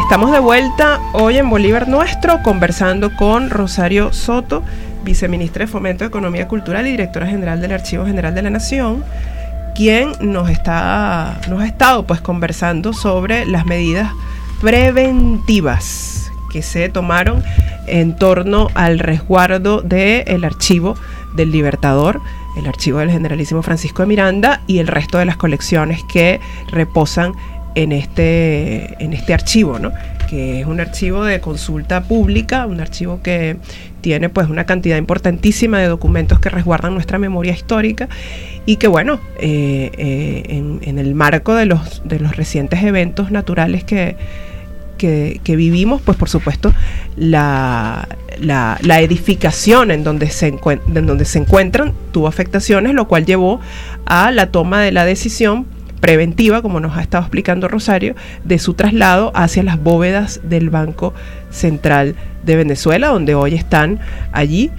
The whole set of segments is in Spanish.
estamos de vuelta hoy en Bolívar Nuestro conversando con Rosario Soto, viceministra de Fomento de Economía Cultural y directora general del Archivo General de la Nación, quien nos ha estado pues conversando sobre las medidas preventivas que se tomaron en torno al resguardo del archivo del Libertador, el archivo del generalísimo Francisco de Miranda y el resto de las colecciones que reposan en este archivo, ¿no? Que es un archivo de consulta pública, un archivo que tiene pues una cantidad importantísima de documentos que resguardan nuestra memoria histórica y que bueno, en el marco de los recientes eventos naturales que vivimos, pues por supuesto la edificación en donde se encuentran tuvo afectaciones, lo cual llevó a la toma de la decisión preventiva, como nos ha estado explicando Rosario, de su traslado hacia las bóvedas del Banco Central de Venezuela, donde hoy están allí,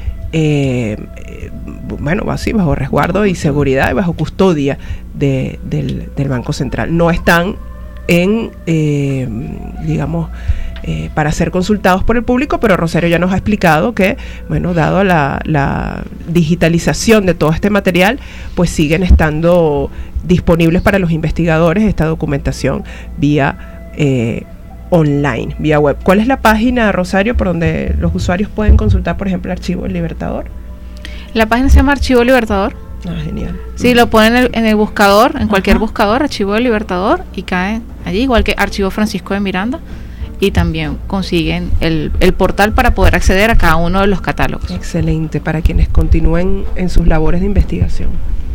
así, bajo resguardo y seguridad y bajo custodia del Banco Central. No están para ser consultados por el público, pero Rosario ya nos ha explicado que, bueno, dado la digitalización de todo este material, pues siguen estando disponibles para los investigadores esta documentación vía online, vía web. ¿Cuál es la página, Rosario, por donde los usuarios pueden consultar, por ejemplo, el Archivo del Libertador? La página se llama Archivo Libertador. Ah, genial. Sí, lo ponen en el buscador, en cualquier buscador, Archivo del Libertador, y caen allí, igual que Archivo Francisco de Miranda, y también consiguen el portal para poder acceder a cada uno de los catálogos. Excelente, para quienes continúen en sus labores de investigación.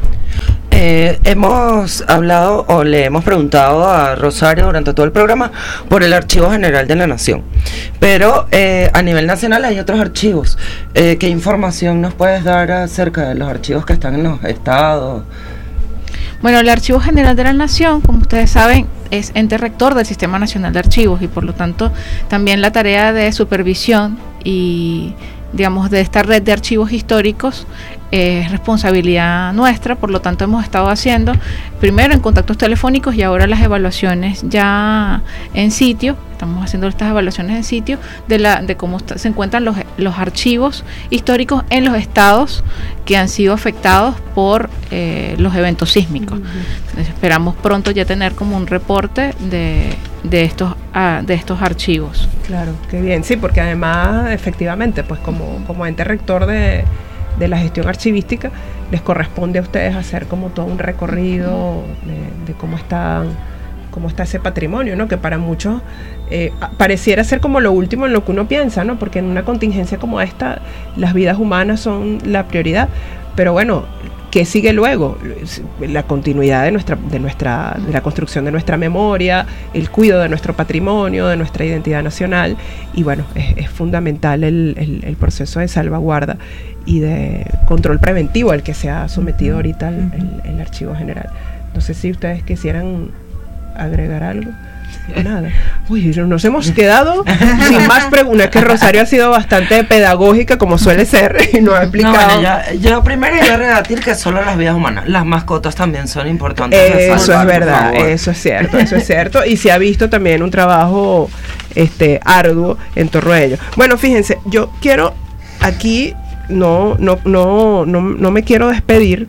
Hemos hablado o le hemos preguntado a Rosario durante todo el programa por el Archivo General de la Nación, pero a nivel nacional hay otros archivos. ¿Qué información nos puedes dar acerca de los archivos que están en los estados? Bueno, el Archivo General de la Nación, como ustedes saben, es ente rector del Sistema Nacional de Archivos y por lo tanto también la tarea de supervisión y, digamos, de esta red de archivos históricos es responsabilidad nuestra. Por lo tanto hemos estado haciendo primero en contactos telefónicos y ahora las evaluaciones ya en sitio. Estamos haciendo estas evaluaciones en sitio de cómo se encuentran los archivos históricos en los estados que han sido afectados por los eventos sísmicos. Entonces, esperamos pronto ya tener como un reporte de estos archivos. Claro, qué bien. Sí, porque además, efectivamente, pues como ente rector de la gestión archivística, les corresponde a ustedes hacer como todo un recorrido de cómo está ese patrimonio, ¿no? Que para muchos pareciera ser como lo último en lo que uno piensa, ¿no? Porque en una contingencia como esta, las vidas humanas son la prioridad. Pero bueno, ¿qué sigue luego? La continuidad de la construcción de nuestra memoria, el cuidado de nuestro patrimonio, de nuestra identidad nacional, y bueno, es fundamental el proceso de salvaguarda y de control preventivo al que se ha sometido ahorita el Archivo General. No sé si ustedes quisieran agregar algo. Nada. Uy, nos hemos quedado sin más preguntas. Es que Rosario ha sido bastante pedagógica, como suele ser, y nos ha explicado. No, yo primero iba a rebatir que solo las vidas humanas, las mascotas también son importantes. Eso es verdad, eso es cierto. Y se ha visto también un trabajo arduo en torno a ello. Bueno, fíjense, yo quiero aquí no me quiero despedir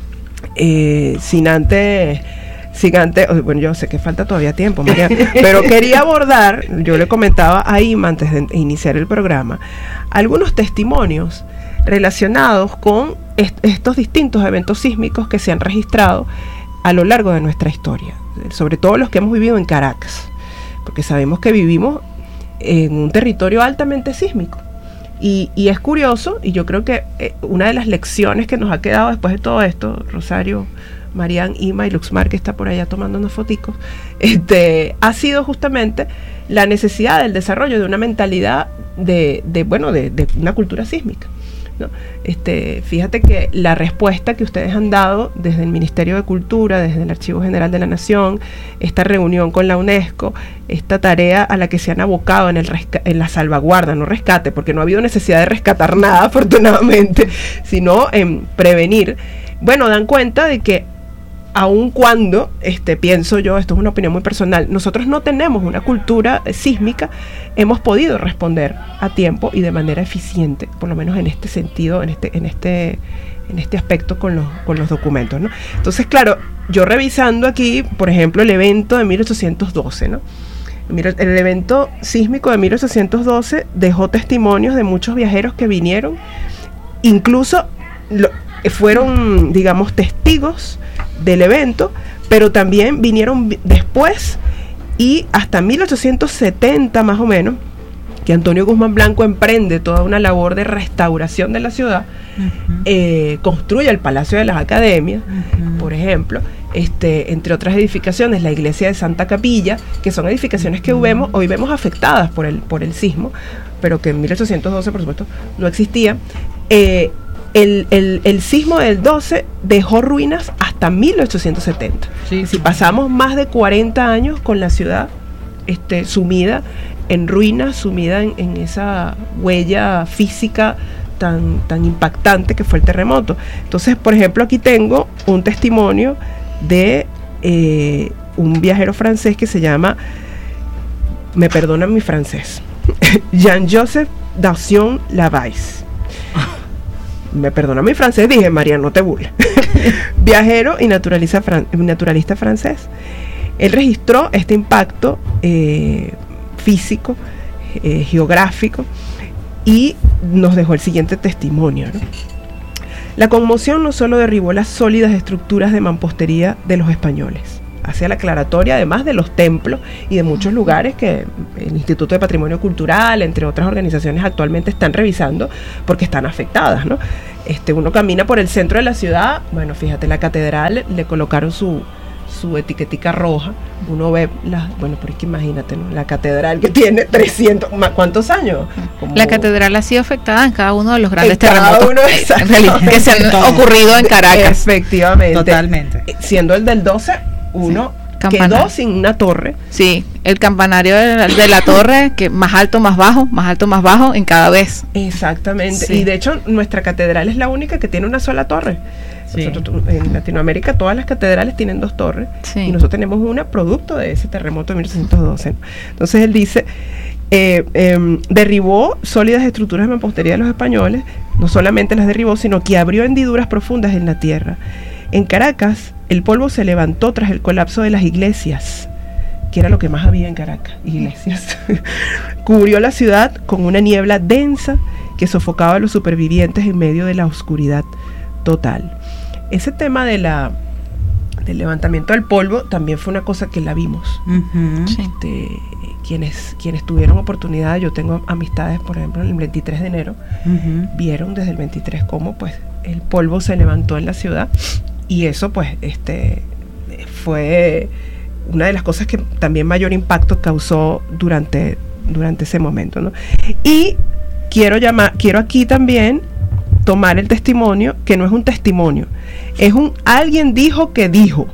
sin antes, bueno, yo sé que falta todavía tiempo, María, pero quería abordar, yo le comentaba a Ima antes de iniciar el programa, algunos testimonios relacionados con estos distintos eventos sísmicos que se han registrado a lo largo de nuestra historia, sobre todo los que hemos vivido en Caracas, porque sabemos que vivimos en un territorio altamente sísmico. Y es curioso, y yo creo que una de las lecciones que nos ha quedado después de todo esto, Rosario, Marian, Ima y Luxmar, que está por allá tomando unos foticos, ha sido justamente la necesidad del desarrollo de una mentalidad de una cultura sísmica, ¿no? Fíjate que la respuesta que ustedes han dado desde el Ministerio de Cultura, desde el Archivo General de la Nación, esta reunión con la UNESCO, esta tarea a la que se han abocado en la salvaguarda, no rescate, porque no ha habido necesidad de rescatar nada, afortunadamente, sino en prevenir, bueno, dan cuenta de que aun cuando, pienso yo, esto es una opinión muy personal, nosotros no tenemos una cultura sísmica, hemos podido responder a tiempo y de manera eficiente, por lo menos en este sentido, en este aspecto con los documentos, ¿no? Entonces, claro, yo revisando aquí, por ejemplo, el evento de 1812, ¿no? El evento sísmico de 1812 dejó testimonios de muchos viajeros que vinieron, incluso fueron, digamos, testigos del evento, pero también vinieron después, y hasta 1870 más o menos, que Antonio Guzmán Blanco emprende toda una labor de restauración de la ciudad, construye el Palacio de las Academias, por ejemplo, entre otras edificaciones, la iglesia de Santa Capilla, que son edificaciones que hoy vemos afectadas por el sismo, pero que en 1812, por supuesto, no existía. El sismo del 12 dejó ruinas hasta 1870. Si pasamos más de 40 años con la ciudad sumida en ruinas, sumida en esa huella física tan impactante que fue el terremoto. Entonces, por ejemplo, aquí tengo un testimonio de un viajero francés que se llama, me perdonan mi francés, Jean-Joseph Dacion Lavais. Me perdona mi francés, dije, María, no te burles. Viajero y naturalista francés. Él registró este impacto físico, geográfico, y nos dejó el siguiente testimonio, ¿no? La conmoción no solo derribó las sólidas estructuras de mampostería de los españoles, hacia la aclaratoria, además de los templos y de muchos lugares que el Instituto de Patrimonio Cultural, entre otras organizaciones, actualmente están revisando porque están afectadas, ¿no? Uno camina por el centro de la ciudad, bueno, fíjate, la catedral le colocaron su etiquetica roja, uno ve bueno, pero es que imagínate, ¿no? La catedral que tiene 300, ¿cuántos años? La catedral ha sido afectada en cada uno de los grandes terremotos que se han ocurrido en Caracas. Efectivamente. Totalmente. Siendo el del 12, uno quedó sin una torre. Sí, el campanario de la torre, que más alto, más bajo en cada vez. Exactamente. Sí. Y de hecho, nuestra catedral es la única que tiene una sola torre. Sí. Nosotros, en Latinoamérica todas las catedrales tienen 2 torres, sí, y nosotros tenemos una producto de ese terremoto de 1812. Entonces él dice, derribó sólidas estructuras de mampostería de los españoles, no solamente las derribó, sino que abrió hendiduras profundas en la tierra. En Caracas, el polvo se levantó tras el colapso de las iglesias, que era lo que más había en Caracas, iglesias. Cubrió la ciudad con una niebla densa que sofocaba a los supervivientes en medio de la oscuridad total. Ese tema del levantamiento del polvo también fue una cosa que la vimos. Sí. Quienes tuvieron oportunidad, yo tengo amistades, por ejemplo, el 23 de enero, vieron desde el 23 cómo pues el polvo se levantó en la ciudad, y eso pues fue una de las cosas que también mayor impacto causó durante ese momento, ¿no? Y quiero aquí también tomar el testimonio, que no es un testimonio, es alguien dijo que dijo.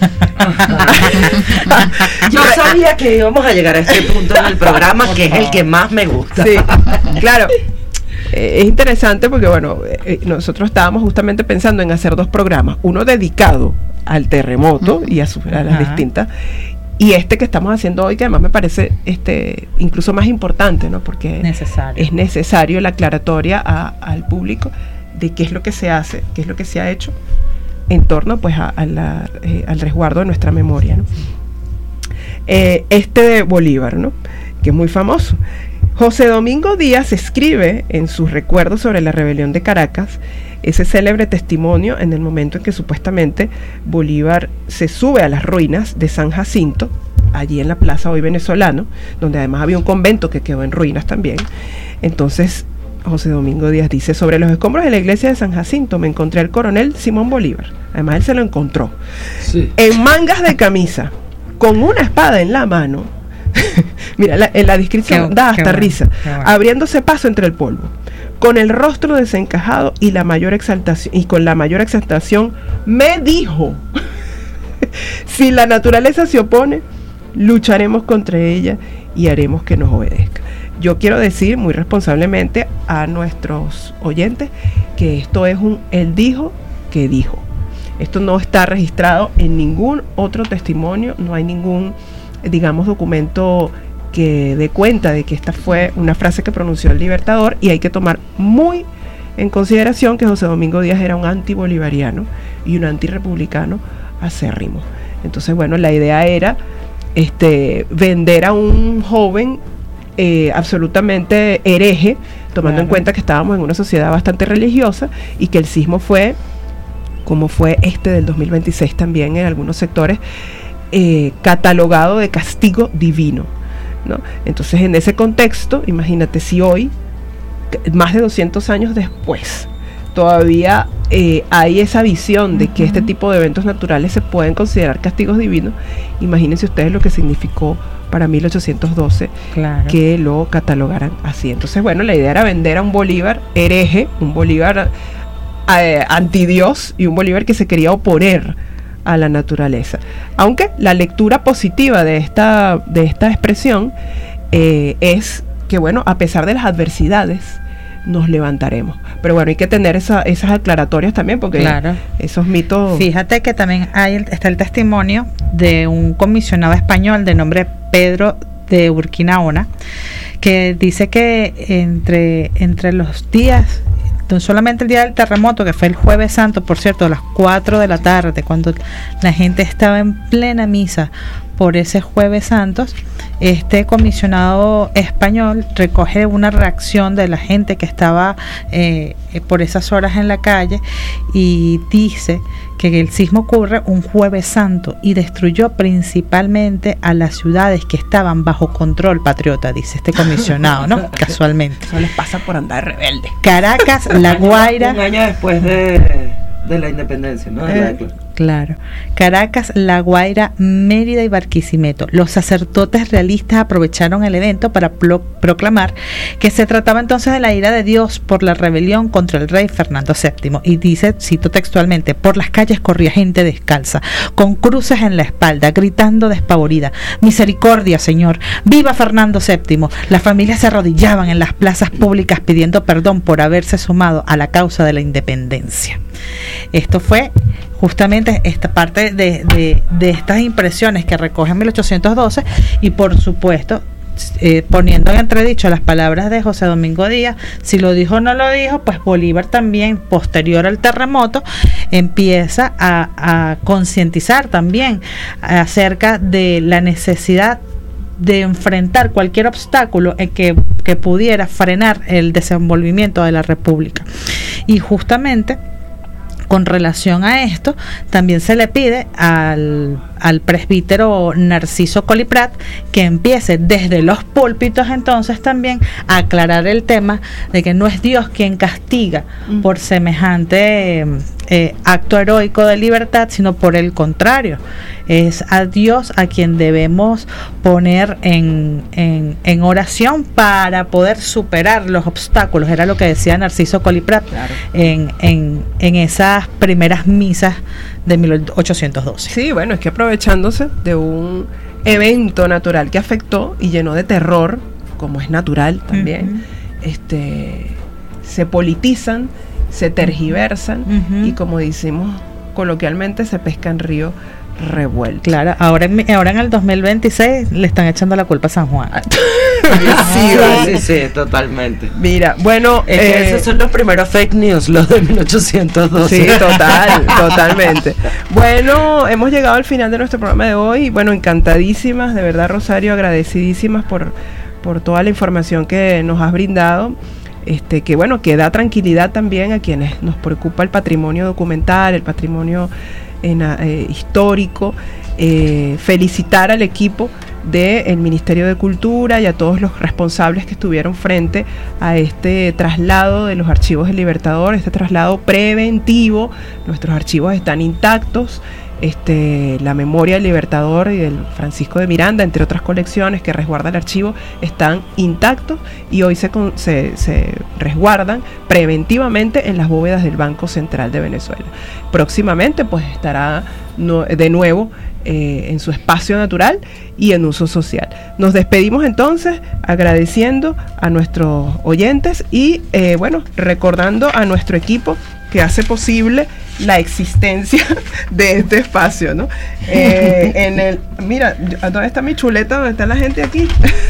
Yo sabía que íbamos a llegar a este punto en el programa, que es el que más me gusta. Sí, claro. Es interesante porque, bueno, nosotros estábamos justamente pensando en hacer 2 programas, uno dedicado al terremoto y a las distintas, y que estamos haciendo hoy, que además me parece incluso más importante, ¿no? Porque es necesario la aclaratoria al público de qué es lo que se hace, qué es lo que se ha hecho en torno pues al resguardo de nuestra memoria, ¿no? De Bolívar, ¿no? Que es muy famoso. José Domingo Díaz escribe en sus recuerdos sobre la rebelión de Caracas ese célebre testimonio en el momento en que supuestamente Bolívar se sube a las ruinas de San Jacinto, allí en la plaza hoy Venezolano, donde además había un convento que quedó en ruinas también. Entonces José Domingo Díaz dice: sobre los escombros de la iglesia de San Jacinto me encontré al coronel Simón Bolívar. Además él se lo encontró, sí, en mangas de camisa, con una espada en la mano. Mira, en la descripción da hasta risa, abriéndose paso entre el polvo, con el rostro desencajado y con la mayor exaltación me dijo: si la naturaleza se opone, lucharemos contra ella y haremos que nos obedezca. Yo quiero decir muy responsablemente a nuestros oyentes que esto es él dijo que dijo. Esto no está registrado en ningún otro testimonio, no hay ningún, digamos, documento que dé cuenta de que esta fue una frase que pronunció el Libertador, y hay que tomar muy en consideración que José Domingo Díaz era un antibolivariano y un antirrepublicano acérrimo. Entonces, bueno, la idea era vender a un joven absolutamente hereje, tomando en cuenta que estábamos en una sociedad bastante religiosa y que el sismo fue, como fue del 2026 también en algunos sectores, catalogado de castigo divino, ¿no? Entonces, en ese contexto, imagínate si hoy, más de 200 años después, todavía hay esa visión de que este tipo de eventos naturales se pueden considerar castigos divinos. Imagínense ustedes lo que significó para 1812, claro, que lo catalogaran así. Entonces, bueno, la idea era vender a un Bolívar hereje, un Bolívar antidios, y un Bolívar que se quería oponer a la naturaleza. Aunque la lectura positiva de esta expresión es que, bueno, a pesar de las adversidades, nos levantaremos. Pero bueno, hay que tener esas aclaratorias también, porque claro, esos mitos... Fíjate que también está el testimonio de un comisionado español de nombre Pedro de Urquinaona, que dice que entre los días, solamente el día del terremoto, que fue el Jueves Santo, por cierto, a las 4 de la tarde, cuando la gente estaba en plena misa por ese Jueves Santos, este comisionado español recoge una reacción de la gente que estaba por esas horas en la calle, y dice que el sismo ocurre un Jueves Santo y destruyó principalmente a las ciudades que estaban bajo control patriota, dice este comisionado, ¿no? Casualmente. Eso les pasa por andar rebelde. Caracas, La Guaira. Un año después de la independencia, ¿no? Claro. Caracas, La Guaira, Mérida y Barquisimeto. Los sacerdotes realistas aprovecharon el evento para proclamar que se trataba entonces de la ira de Dios por la rebelión contra el rey Fernando VII. Y dice, cito textualmente: por las calles corría gente descalza, con cruces en la espalda, gritando despavorida: misericordia, Señor, viva Fernando VII. Las familias se arrodillaban en las plazas públicas pidiendo perdón por haberse sumado a la causa de la independencia. Esto fue justamente esta parte de estas impresiones que recoge en 1812, y por supuesto poniendo en entredicho las palabras de José Domingo Díaz, si lo dijo o no lo dijo, pues Bolívar también, posterior al terremoto, empieza a concientizar también acerca de la necesidad de enfrentar cualquier obstáculo que pudiera frenar el desenvolvimiento de la República. Y justamente con relación a esto, también se le pide al presbítero Narciso Coliprat que empiece desde los púlpitos entonces también a aclarar el tema de que no es Dios quien castiga por semejante acto heroico de libertad, sino por el contrario, es a Dios a quien debemos poner en oración para poder superar los obstáculos. Era lo que decía Narciso Coliprat, claro, en esas primeras misas de 1812. Sí, bueno, es que aprovechándose de un evento natural que afectó y llenó de terror, como es natural también, se politizan, se tergiversan, y como decimos coloquialmente, se pesca en río revuelto. Claro, ahora en el 2026 le están echando la culpa a San Juan. Sí, totalmente. Mira, bueno, es que esos son los primeros fake news, los de 1812. Sí, totalmente. Bueno, hemos llegado al final de nuestro programa de hoy. Bueno, encantadísimas, de verdad, Rosario, agradecidísimas por toda la información que nos has brindado. Que bueno, que da tranquilidad también a quienes nos preocupa el patrimonio documental, el patrimonio histórico. Felicitar al equipo del Ministerio de Cultura y a todos los responsables que estuvieron frente a este traslado de los archivos del Libertador, este traslado preventivo. Nuestros archivos están intactos. La memoria del Libertador y del Francisco de Miranda, entre otras colecciones que resguarda el archivo, están intactos y hoy se resguardan preventivamente en las bóvedas del Banco Central de Venezuela. Próximamente pues estará de nuevo en su espacio natural y en uso social. Nos despedimos entonces agradeciendo a nuestros oyentes y bueno, recordando a nuestro equipo que hace posible la existencia de este espacio, ¿no? Mira, ¿dónde está mi chuleta? ¿Dónde está la gente aquí?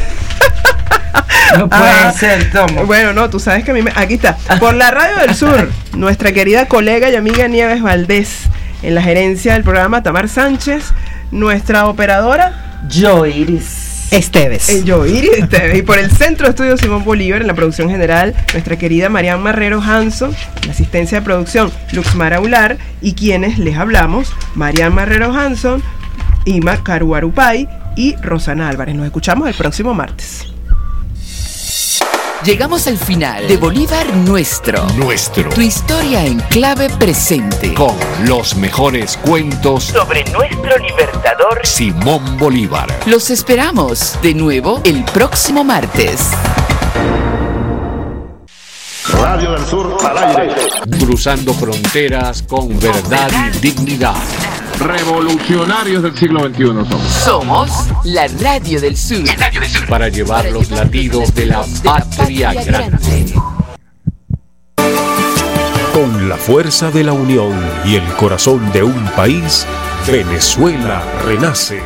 No puede ser, Tomo. Bueno, no, tú sabes que a mí aquí está. Por la Radio del Sur, nuestra querida colega y amiga Nieves Valdés. En la gerencia del programa, Tamar Sánchez. Nuestra operadora, Joiris Esteves. Joiris Esteves. Y por el Centro de Estudios Simón Bolívar, en la producción general, nuestra querida Marian Marrero Hanson. En la asistencia de producción, Luxmara Ular. Y quienes les hablamos, Marian Marrero Hanson, Ima Caruarupay y Rosana Álvarez. Nos escuchamos el próximo martes. Llegamos al final de Bolívar Nuestro. Tu historia en clave presente. Con los mejores cuentos Sobre nuestro libertador Simón Bolívar. Los esperamos de nuevo el próximo martes. Radio del Sur al aire. Cruzando fronteras con verdad y dignidad. Revolucionarios del siglo XXI somos. Somos la Radio del Sur. Para llevar los latidos de la patria grande. Con la fuerza de la unión y el corazón de un país, Venezuela renace.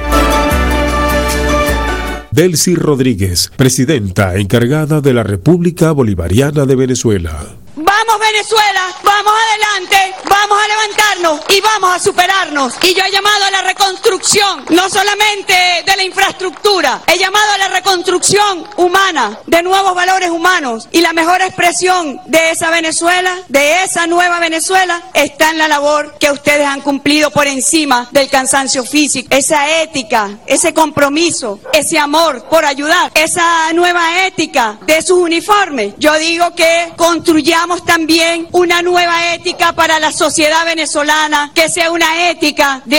Delcy Rodríguez, presidenta encargada de la República Bolivariana de Venezuela. ¡Vamos Venezuela! ¡Vamos adelante! ¡Vamos a levantarnos! ¡Y vamos a superarnos! Y yo he llamado a la reconstrucción, no solamente de la infraestructura, he llamado a la reconstrucción humana, de nuevos valores humanos. Y la mejor expresión de esa Venezuela, de esa nueva Venezuela, está en la labor que ustedes han cumplido por encima del cansancio físico. Esa ética, ese compromiso, ese amor por ayudar, esa nueva ética de sus uniformes. Yo digo que construyamos también una nueva ética para la sociedad venezolana, que sea una ética de